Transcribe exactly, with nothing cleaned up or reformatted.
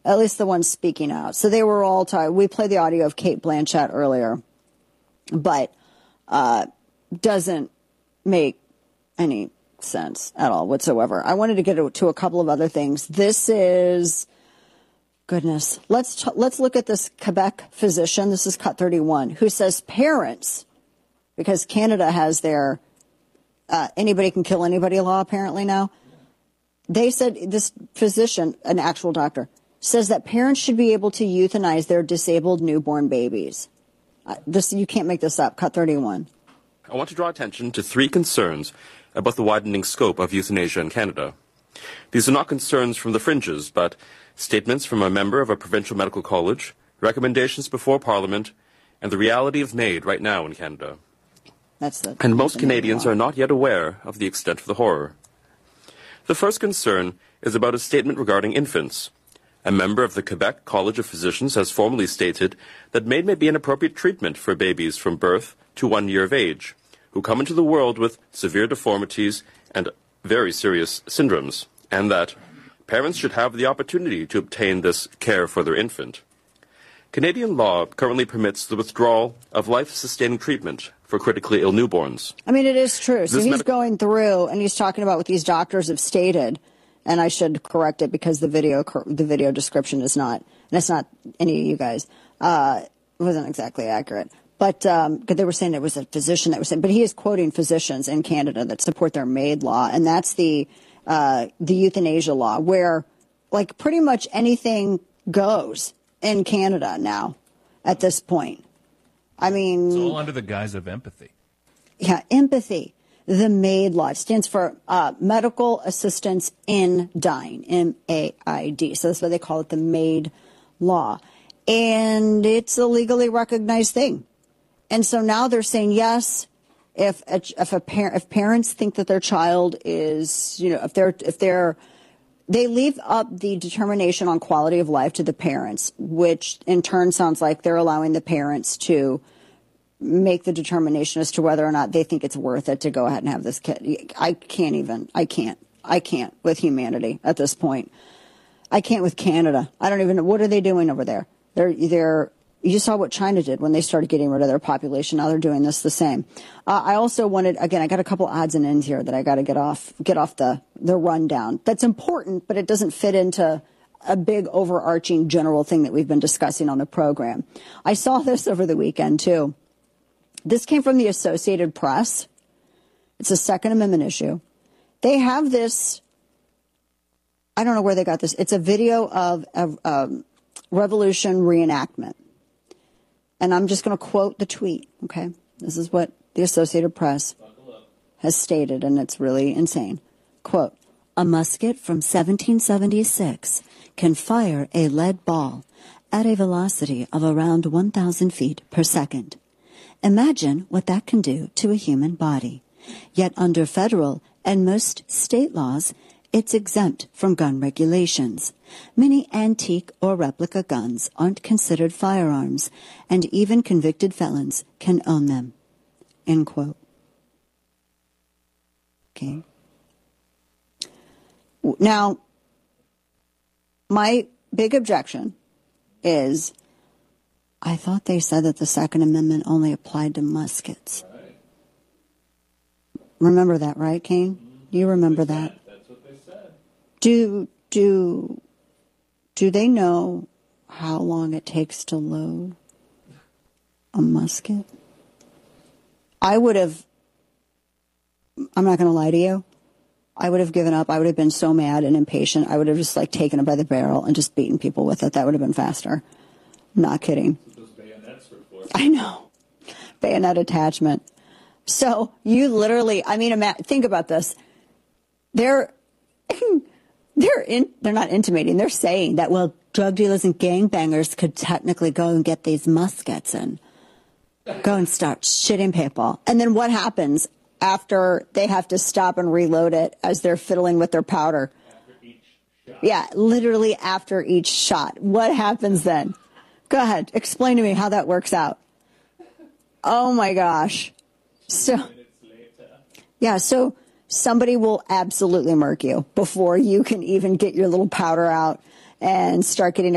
at least the ones speaking out. So they were all tired. We played the audio of Cate Blanchett earlier, but uh, doesn't make any sense at all whatsoever. I wanted to get to a couple of other things. This is, goodness, let's t- let's look at this Quebec physician. This is Cut thirty-one, who says parents, because Canada has their uh, anybody can kill anybody law apparently now. They said, this physician, an actual doctor, says that parents should be able to euthanize their disabled newborn babies. Uh, this, you can't make this up. Cut thirty-one. I want to draw attention to three concerns about the widening scope of euthanasia in Canada. These are not concerns from the fringes, but statements from a member of a provincial medical college, recommendations before Parliament, and the reality of MAID right now in Canada. That's the, and most Canadians are not yet aware of the extent of the horror. The first concern is about a statement regarding infants. A member of the Quebec College of Physicians has formally stated that MAID may be an appropriate treatment for babies from birth to one year of age, who come into the world with severe deformities and very serious syndromes, and that parents should have the opportunity to obtain this care for their infant. Canadian law currently permits the withdrawal of life-sustaining treatment for critically ill newborns. I mean, it is true. So This he's medic- going through, and he's talking about what these doctors have stated, and I should correct it because the video the video description is not, and it's not any of you guys. Uh, it wasn't exactly accurate. But um, they were saying it was a physician that was saying, but he is quoting physicians in Canada that support their MAID law, and that's the uh, the euthanasia law, where like pretty much anything goes in Canada now at this point. I mean, it's all under the guise of empathy. Yeah, empathy. The MAID law, it stands for uh, Medical Assistance in Dying, M A I D. So that's why they call it the MAID law. And it's a legally recognized thing. And so now they're saying, yes, if a, if a parent, if parents think that their child is, you know, if they're, if they're, they leave up the determination on quality of life to the parents, which in turn sounds like they're allowing the parents to make the determination as to whether or not they think it's worth it to go ahead and have this kid. I can't even, I can't, I can't with humanity at this point. I can't with Canada. I don't even know, what are they doing over there? They're, they're, you saw what China did when they started getting rid of their population. Now they're doing this the same. Uh, I also wanted, again, I got a couple odds and ends here that I got to get off, get off the, the rundown. That's important, but it doesn't fit into a big overarching general thing that we've been discussing on the program. I saw this over the weekend too. This came from the Associated Press. It's a Second Amendment issue. They have this, I don't know where they got this. It's a video of a um, revolution reenactment. And I'm just going to quote the tweet, okay? This is what the Associated Press has stated, and it's really insane. Quote, a musket from seventeen seventy-six can fire a lead ball at a velocity of around one thousand feet per second. Imagine what that can do to a human body. Yet under federal and most state laws, it's exempt from gun regulations. Many antique or replica guns aren't considered firearms, and even convicted felons can own them. End quote. Okay. Now, my big objection is, I thought they said that the Second Amendment only applied to muskets. Right. Remember that, right, Kane? You remember that? That's what they said. Do do do they know how long it takes to load a musket? I would have, I'm not going to lie to you, I would have given up. I would have been so mad and impatient. I would have just like taken it by the barrel and just beaten people with it. That would have been faster. I'm not kidding. Those bayonets were for. I know. Bayonet attachment. So you literally, I mean, ima- think about this. They're, they're in, they're not intimating. They're saying that, well, drug dealers and gangbangers could technically go and get these muskets and go and start shitting people. And then what happens after they have to stop and reload it as they're fiddling with their powder? After each shot. Yeah, literally after each shot. What happens then? Go ahead. Explain to me how that works out. Oh, my gosh. So, yeah, so somebody will absolutely murk you before you can even get your little powder out and start getting